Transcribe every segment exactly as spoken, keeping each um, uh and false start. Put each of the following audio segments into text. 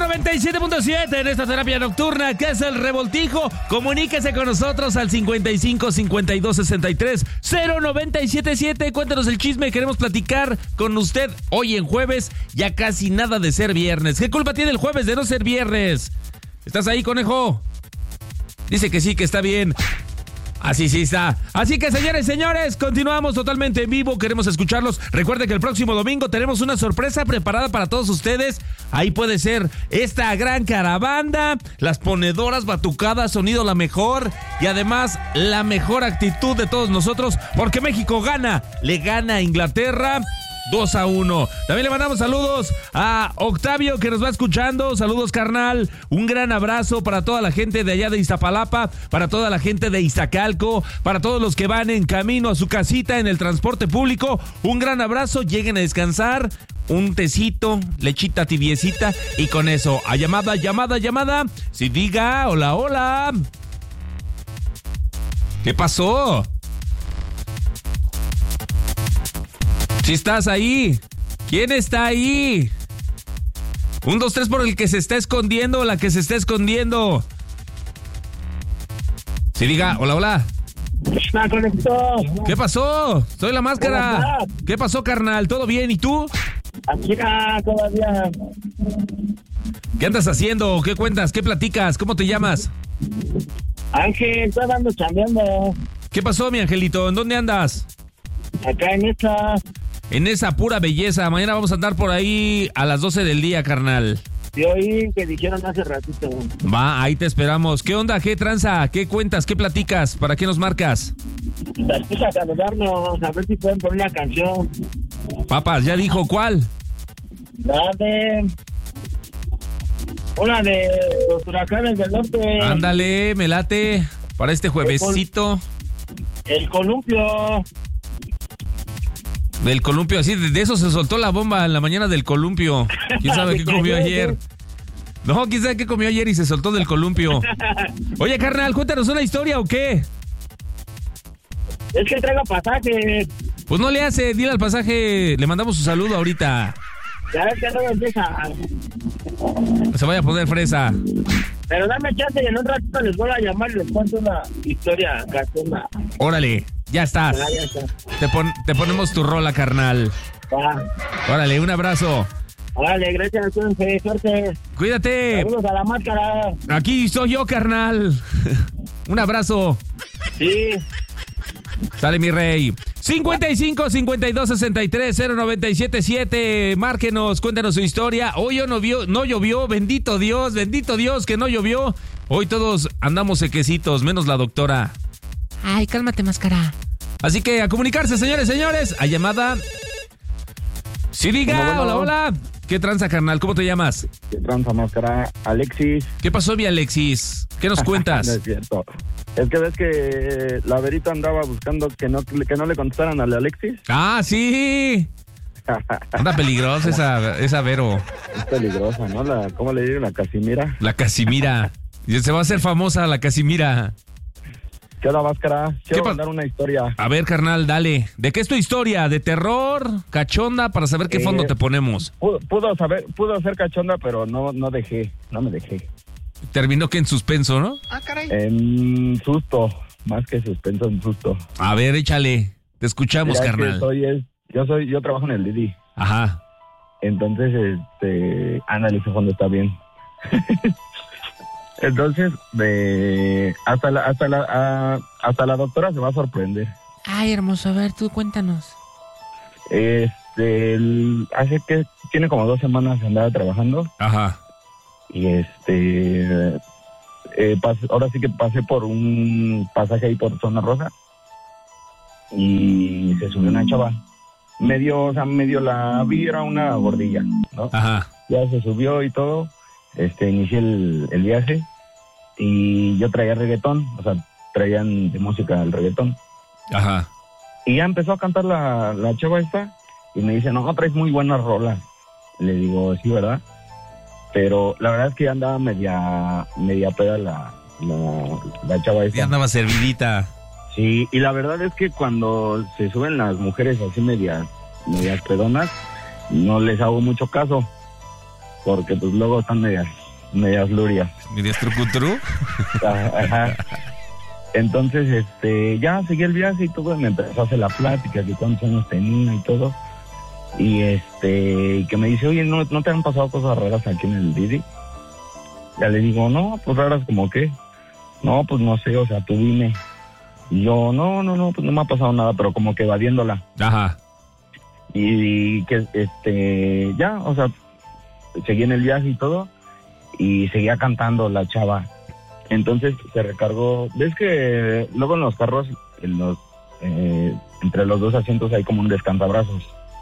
noventa y siete punto siete en esta terapia nocturna que es el Revoltijo. Comuníquese con nosotros al cincuenta y cinco, cincuenta y dos, sesenta y tres, cero noventa y siete siete. Cuéntanos el chisme, queremos platicar con usted hoy en jueves, ya casi nada de ser viernes. ¿Qué culpa tiene el jueves de no ser viernes? ¿Estás ahí, conejo? Dice que sí, que está bien. Así sí está. Así que, señores, señores, continuamos totalmente en vivo. Queremos escucharlos. Recuerden que el próximo domingo tenemos una sorpresa preparada para todos ustedes. Ahí puede ser esta gran caravana, las ponedoras, batucadas, sonido la mejor y además la mejor actitud de todos nosotros, porque México gana, le gana a Inglaterra dos a uno. También le mandamos saludos a Octavio, que nos va escuchando. Saludos, carnal. Un gran abrazo para toda la gente de allá de Iztapalapa, para toda la gente de Iztacalco, para todos los que van en camino a su casita en el transporte público. Un gran abrazo. Lleguen a descansar. Un tecito, lechita tibiecita y con eso, a llamada, llamada, llamada. Si diga, hola, hola. ¿Qué pasó? Si estás ahí, ¿quién está ahí? Un, dos, tres por el que se está escondiendo o la que se está escondiendo. Si diga, hola, hola. ¿Qué pasó? Soy la máscara. ¿Qué pasó, carnal? ¿Todo bien? ¿Y tú? Aquí ah, todavía. ¿Qué andas haciendo? ¿Qué cuentas? ¿Qué platicas? ¿Cómo te llamas? Ángel, estoy dando chambeando. ¿Qué pasó, mi angelito? ¿En dónde andas? Acá en esta. En esa pura belleza. Mañana vamos a andar por ahí a las doce del día, carnal. Te oí que dijeron hace ratito. Va, ahí te esperamos. ¿Qué onda? ¿Qué tranza? ¿Qué cuentas? ¿Qué platicas? ¿Para qué nos marcas? Después a saludarnos, a ver si pueden poner una canción. Papas, ya dijo, ¿cuál? La de... Una de los huracanes del norte. Ándale, me late. Para este juevesito. El columpio. Del columpio, así, de eso se soltó la bomba en la mañana del columpio. ¿Quién sabe qué comió ayer? No, quién sabe qué comió ayer y se soltó del columpio. Oye, carnal, cuéntanos una historia o qué. Es que traigo pasaje. Pues no le hace, dile al pasaje, le mandamos su saludo ahorita. Ya ves que no empieza. Se vaya a poner fresa. Pero dame chance y en un ratito les voy a llamar y les cuento una historia cachonda. Órale, ya estás. Ah, ya está. Te, pon, te ponemos tu rola, carnal. Va. Órale, un abrazo. Órale, gracias, cuídense, suerte. Cuídate. Saludos a la máscara. Aquí soy yo, carnal. Un abrazo. Sí. Sale, mi rey. cincuenta y cinco, cincuenta y dos, sesenta y tres, cero noventa y siete siete. Márquenos, cuéntanos su historia. Hoy no, vio, no llovió, bendito Dios, bendito Dios que no llovió. Hoy todos andamos sequecitos, menos la doctora. Ay, cálmate, máscara. Así que a comunicarse, señores, señores. A llamada. Sí, diga, Bueno, hola, bueno. hola. ¿Qué tranza, carnal? ¿Cómo te llamas? ¿Qué tranza, máscara? Alexis. ¿Qué pasó, mi Alexis? ¿Qué nos No cuentas? es cierto. Es que ves que la Verita andaba buscando que no, que no le contestaran al Alexis. Ah, sí. Anda peligrosa esa, esa Vero. Es peligrosa, ¿no? La, ¿Cómo le digo? La Casimira. La Casimira. Se va a hacer famosa la Casimira. ¿Qué onda, máscara? Quiero pa- contar una historia. A ver, carnal, dale. ¿De qué es tu historia? ¿De terror? ¿Cachonda? Para saber qué Eh, fondo te ponemos. Pudo, pudo saber, pudo ser cachonda, pero no, no dejé, no me dejé. Terminó que en suspenso, ¿no? En susto, más que suspenso, en susto. A ver, échale. Te escuchamos, Mira, que carnal. soy es, yo soy, yo trabajo en el Didi. Ajá. Entonces, este, ándale, ese fondo está bien. Entonces, de, hasta la, hasta la, a- hasta la doctora se va a sorprender. Ay, hermoso, a ver, tú cuéntanos. Este, el- hace que tiene como dos semanas que andaba trabajando Ajá. y este, eh, pas- ahora sí que pasé por un pasaje ahí por Zona Rosa y se subió una chava. Medio, o sea, medio la vi, era una gordilla, ¿no? Ajá. Ya se subió y todo, este, inicié el, el viaje y yo traía reggaetón, o sea, traían de música el reggaetón. Ajá. Y ya empezó a cantar la, la chava esta y me dice, no, traes muy buenas rolas. Le digo, sí, ¿verdad? Pero la verdad es que ya andaba media, media peda la, la, la chava esta. Ya andaba servidita. Sí, y la verdad es que cuando se suben las mujeres así medias, medias pedonas, no les hago mucho caso, porque pues luego están medias medias lurias. ¿Medias trucutru? Ajá. Entonces, este, ya seguí el viaje y todo, me empezó a hacer la plática, que cuántos años tenía y todo. Y este, que me dice, oye, ¿no, ¿no te han pasado cosas raras aquí en el Didi? Ya le digo, no, pues raras como qué. No, pues no sé, o sea, tú dime. Y yo, no, no, no, pues no me ha pasado nada, pero como que evadiéndola. Ajá. Y, y que, este, ya, o sea, seguí en el viaje y todo, y seguía cantando la chava. Entonces se recargó, ves que luego en los carros, en los, eh, entre los dos asientos hay como un descansabrazos.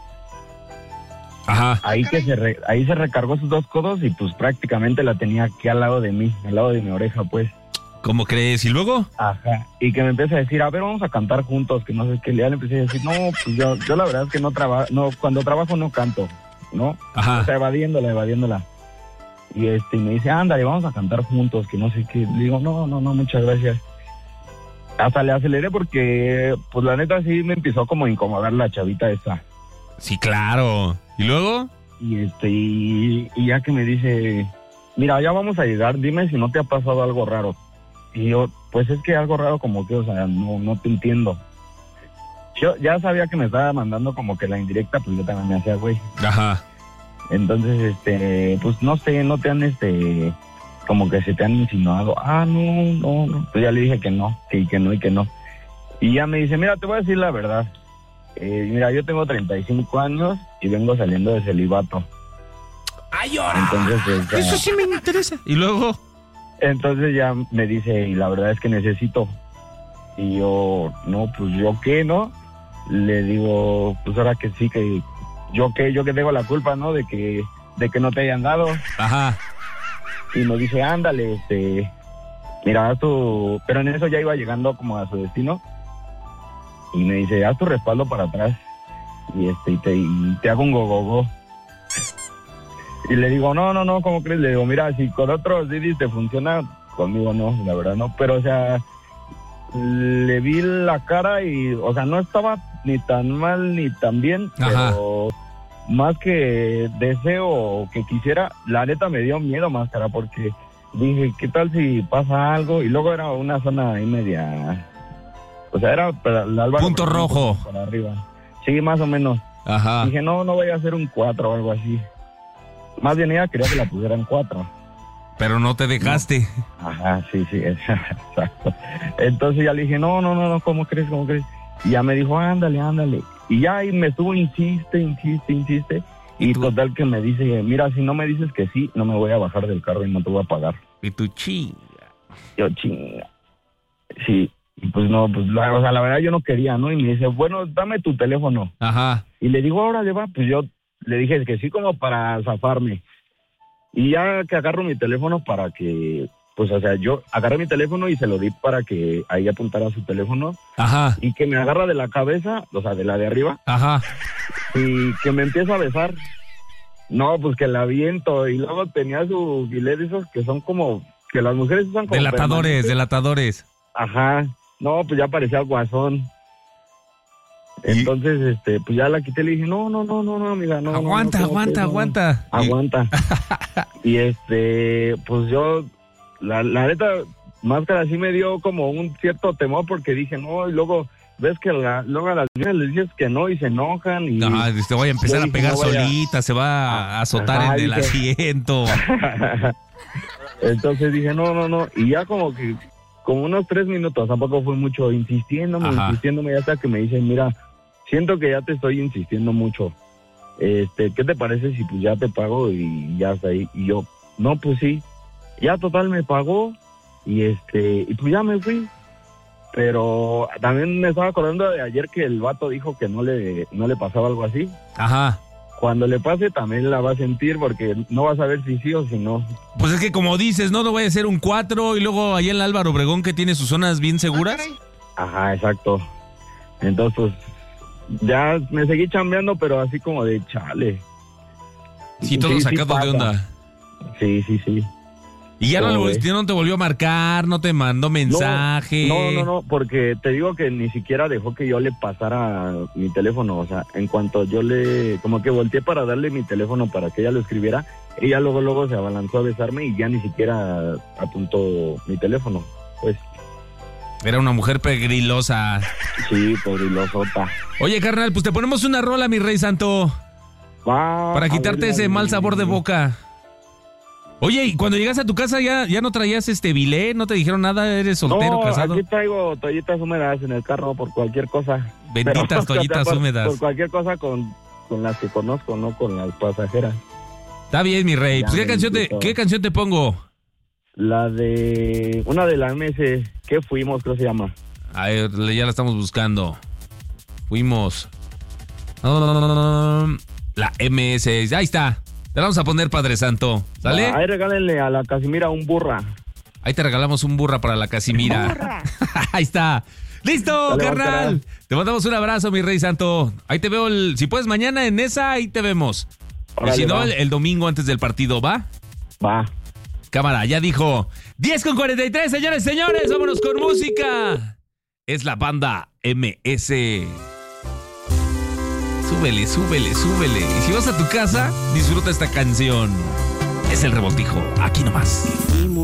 Ajá. Ahí que se re, ahí se recargó sus dos codos y pues prácticamente la tenía aquí al lado de mí, al lado de mi oreja, pues. ¿Cómo crees? ¿Y luego? Ajá. Y que me empieza a decir, a ver, vamos a cantar juntos, que no sé qué. Ya le empecé a decir, no, pues yo, yo la verdad es que no trabajo, no, cuando trabajo no canto, ¿no? Ajá. O sea, evadiéndola, evadiéndola. Y este, y me dice, ándale, vamos a cantar juntos, que no sé qué. Le digo, no, no, no, muchas gracias. Hasta le aceleré porque, pues la neta sí me empezó como a incomodar la chavita esa. Sí, claro. ¿Y luego? Y este, y, y ya que me dice, mira, ya vamos a llegar, dime si no te ha pasado algo raro. Y yo, pues es que algo raro como que, o sea, no, no te entiendo. Yo ya sabía que me estaba mandando como que la indirecta, pues yo también me hacía güey. Ajá. Entonces, este, pues no sé, no te han, este, como que se te han insinuado. Ah, no, no, no. Pues ya le dije que no, sí, que no y que no. Y ya me dice, mira, te voy a decir la verdad. Eh, mira, yo tengo treinta y cinco años y vengo saliendo de celibato. ¡Ay, ahora! Entonces, este, Eso sí me interesa. ¿Y luego? Entonces ya me dice, y la verdad es que necesito. Y yo, no, pues yo qué, ¿no? Le digo, pues ahora que sí, que yo qué, yo que tengo la culpa, ¿no? De que, de que no te hayan dado. Ajá. Y me dice, ándale, este, mira, haz tu, pero en eso ya iba llegando como a su destino. Y me dice, haz tu respaldo para atrás. Y este, y te, y te hago un gogogo. Y le digo, no, no, no, ¿cómo crees? Le digo, mira, si con otros Didis te funciona, conmigo no, la verdad no. Pero, o sea, le vi la cara y, o sea, no estaba ni tan mal ni tan bien. Ajá. Pero más que deseo o que quisiera, la neta me dio miedo, Máscara, porque dije, ¿qué tal si pasa algo? Y luego era una zona ahí media, o sea, era el Álvaro Punto rojo. para arriba. Sí, más o menos. Ajá. Dije, no, no voy a hacer un cuatro o algo así. Más bien ella quería que la pusieran cuatro. Pero no te dejaste. No. Ajá, sí, sí, exacto. Entonces ya le dije, no, no, no, no, ¿cómo crees, cómo crees? Y ya me dijo, ándale, ándale. Y ya ahí me estuvo, insiste, insiste, insiste. Y ¿Tú? total que me dice, mira, si no me dices que sí, no me voy a bajar del carro y no te voy a pagar. Y tu chinga. Yo, chinga. Sí, y pues no, pues la, o sea, la verdad yo no quería, ¿no? Y me dice, bueno, dame tu teléfono. Ajá. Y le digo, ahora le va, pues yo le dije que sí como para zafarme. Y ya que agarro mi teléfono para que, pues o sea, yo agarré mi teléfono y se lo di para que ahí apuntara su teléfono. Ajá. Y que me agarra de la cabeza, o sea, de la de arriba. Ajá. Y que me empieza a besar. No, pues que la aviento. Y luego tenía su gilet de esos que son como, que las mujeres usan como Delatadores, permanentes. delatadores. Ajá. No, pues ya parecía guasón. Entonces, este, pues ya la quité y le dije, no, no, no, no, no, amiga, no. Aguanta, no, no, aguanta, no, aguanta. Aguanta. Y este, pues yo, la, la neta, Máscara sí me dio como un cierto temor porque dije, no, y luego ves que la, luego a las mujeres les dices que no y se enojan y... No, te voy a empezar yo a dije, pegar no vaya- solita, se va a azotar Ajá, en el dije- asiento. Entonces dije, no, no, no, y ya como que, como unos tres minutos, tampoco fue mucho, insistiéndome, Ajá. insistiéndome, ya hasta que me dicen, mira, siento que ya te estoy insistiendo mucho, este, ¿qué te parece si pues ya te pago y ya está ahí? Y yo, no, pues sí, ya total me pagó, y este, y pues ya me fui, pero también me estaba acordando de ayer que el vato dijo que no le, no le pasaba algo así. Ajá. Cuando le pase también la va a sentir porque no va a saber si sí o si no. Pues es que como dices, no, no voy a ser un cuatro y luego allá en el Álvaro Obregón que tiene sus zonas bien seguras. Ajá, exacto. Entonces, pues, ya me seguí chambeando, pero así como de chale. Sí, todo Sí, sí sacado de pasa. onda. Sí, sí, sí. Y ya no, le ¿Cómo volviste- ves? no te volvió a marcar, no te mandó mensaje. No, no, no, porque te digo que ni siquiera dejó que yo le pasara mi teléfono. O sea, en cuanto yo le, como que volteé para darle mi teléfono para que ella lo escribiera, ella luego, luego se abalanzó a besarme y ya ni siquiera apuntó mi teléfono. Pues Era una mujer pegrilosa. sí, pobrilosota. Oye, carnal, pues te ponemos una rola, mi rey santo, Va, para a quitarte ver, ese la- mal sabor de boca. Oye, y cuando llegas a tu casa ya, ya no traías este bilé, no te dijeron nada, eres soltero, no, casado. aquí traigo toallitas húmedas en el carro por cualquier cosa. Benditas Pero, o sea, toallitas por- húmedas. Por cualquier cosa con, con las que conozco, no con las pasajeras. Está bien, mi rey. Ya Pues, ¿qué me canción te, invitó. qué canción te pongo? La de... Una de la M S, ¿qué fuimos? Creo que se llama. A ver, ya la estamos buscando. Fuimos. La M S. Ahí está. Te la vamos a poner, Padre Santo. ¿Sale? Ahí regálenle a la Casimira un burra. Ahí te regalamos un burra para la Casimira. Ahí está. ¡Listo, Dale, carnal! Bárbara. Te mandamos un abrazo, mi rey santo. Ahí te veo, el, si puedes, mañana en esa, ahí te vemos. Y Órale, si no, va. el, el domingo antes del partido, ¿va? Va. Cámara, ya dijo. diez con cuarenta y tres, señores, señores. Vámonos con música. Es la banda M S. Súbele, súbele, súbele. Y si vas a tu casa, disfruta esta canción. Es el Revoltijo. Aquí nomás.